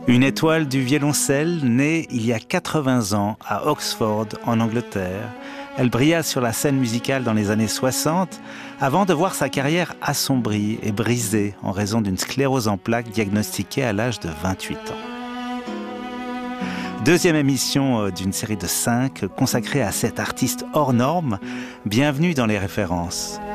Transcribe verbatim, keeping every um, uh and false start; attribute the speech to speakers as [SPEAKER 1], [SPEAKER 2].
[SPEAKER 1] Une étoile du violoncelle née il y a quatre-vingts ans à Oxford, en Angleterre. Elle brilla sur la scène musicale dans les années soixante avant de voir sa carrière assombrie et brisée en raison d'une sclérose en plaques diagnostiquée à l'âge de vingt-huit ans. Deuxième émission d'une série de cinq consacrée à cet artiste hors norme. Bienvenue dans les références.